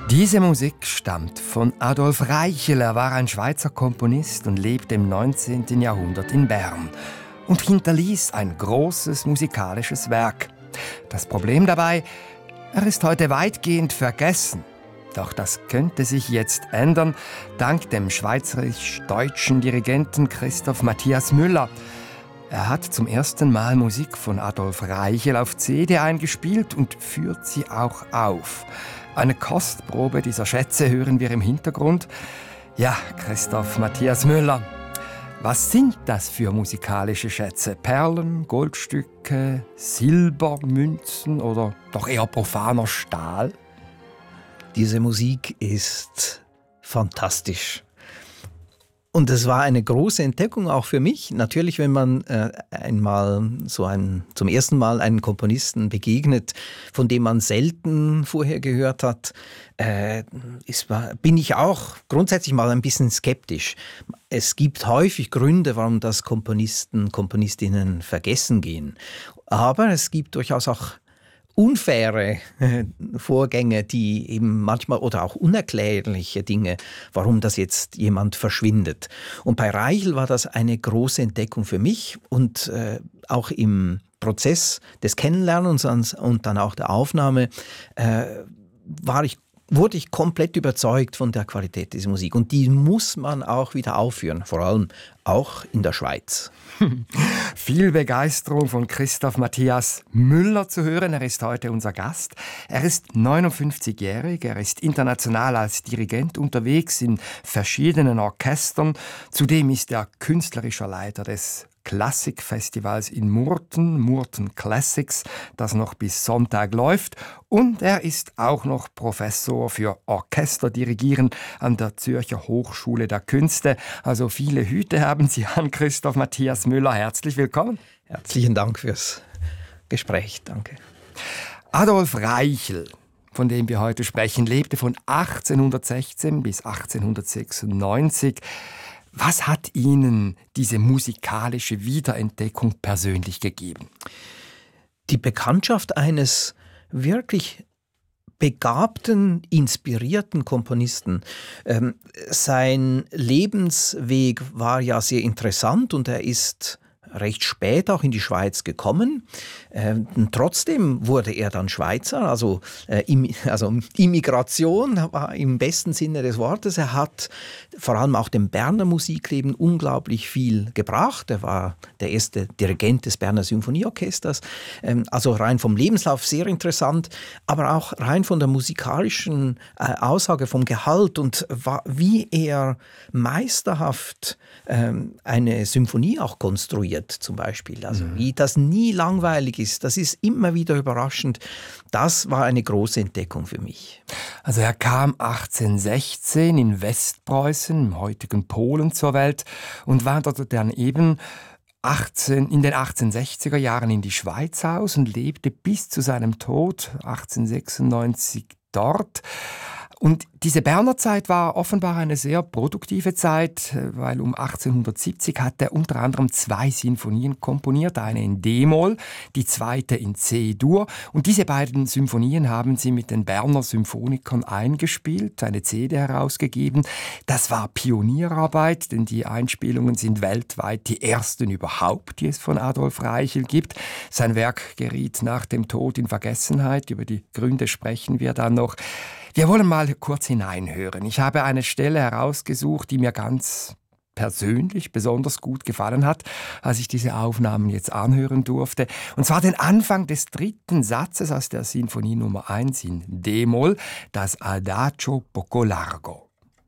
Diese Musik stammt von Adolf Reichel. Er war ein Schweizer Komponist und lebte im 19. Jahrhundert in Bern und hinterließ ein großes musikalisches Werk. Das Problem dabei, er ist heute weitgehend vergessen. Doch das könnte sich jetzt ändern, dank dem schweizerisch-deutschen Dirigenten Christoph Matthias Müller. Er hat zum ersten Mal Musik von Adolf Reichel auf CD eingespielt und führt sie auch auf. Eine Kostprobe dieser Schätze hören wir im Hintergrund. Ja, Christoph Matthias Müller. Was sind das für musikalische Schätze? Perlen, Goldstücke, Silbermünzen oder doch eher profaner Stahl? Diese Musik ist fantastisch. Und es war eine große Entdeckung auch für mich. Natürlich, wenn man zum ersten Mal einen Komponisten begegnet, von dem man selten vorher gehört hat, bin ich auch grundsätzlich mal ein bisschen skeptisch. Es gibt häufig Gründe, warum das Komponistinnen vergessen gehen. Aber es gibt durchaus auch unfaire Vorgänge, die eben manchmal oder auch unerklärliche Dinge, warum das jetzt jemand verschwindet. Und bei Reichel war das eine große Entdeckung für mich und auch im Prozess des Kennenlernens und dann auch der Aufnahme wurde ich komplett überzeugt von der Qualität dieser Musik. Und die muss man auch wieder aufführen, vor allem auch in der Schweiz. Viel Begeisterung von Christoph Matthias Müller zu hören. Er ist heute unser Gast. Er ist 59-jährig, er ist international als Dirigent unterwegs in verschiedenen Orchestern. Zudem ist er künstlerischer Leiter des Klassikfestivals in Murten Classics, das noch bis Sonntag läuft. Und er ist auch noch Professor für Orchesterdirigieren an der Zürcher Hochschule der Künste. Also viele Hüte haben Sie an, Christoph Matthias Müller. Herzlich willkommen. Herzlichen Dank fürs Gespräch. Danke. Adolf Reichel, von dem wir heute sprechen, lebte von 1816 bis 1896. Was hat Ihnen diese musikalische Wiederentdeckung persönlich gegeben? Die Bekanntschaft eines wirklich begabten, inspirierten Komponisten. Sein Lebensweg war ja sehr interessant und er ist recht spät auch in die Schweiz gekommen. Trotzdem wurde er dann Schweizer, also Immigration war im besten Sinne des Wortes. Er hat vor allem auch dem Berner Musikleben unglaublich viel gebracht. Er war der erste Dirigent des Berner Symphonieorchesters. Also rein vom Lebenslauf sehr interessant, aber auch rein von der musikalischen Aussage, vom Gehalt und wie er meisterhaft eine Symphonie auch konstruiert. Zum Beispiel. Also wie das nie langweilig ist, das ist immer wieder überraschend. Das war eine große Entdeckung für mich. Also er kam 1816 in Westpreußen, im heutigen Polen, zur Welt und wanderte dann eben in den 1860er Jahren in die Schweiz aus und lebte bis zu seinem Tod 1896 dort. Und diese Berner Zeit war offenbar eine sehr produktive Zeit, weil um 1870 hat er unter anderem 2 Sinfonien komponiert, eine in D-Moll, die zweite in C-Dur. Und diese beiden Symphonien haben sie mit den Berner Symphonikern eingespielt, eine CD herausgegeben. Das war Pionierarbeit, denn die Einspielungen sind weltweit die ersten überhaupt, die es von Adolf Reichel gibt. Sein Werk geriet nach dem Tod in Vergessenheit. Über die Gründe sprechen wir dann noch. Wir wollen mal kurz hineinhören. Ich habe eine Stelle herausgesucht, die mir ganz persönlich besonders gut gefallen hat, als ich diese Aufnahmen jetzt anhören durfte. Und zwar den Anfang des 3. Satzes aus der Sinfonie Nummer 1 in D-Moll, das Adagio poco largo.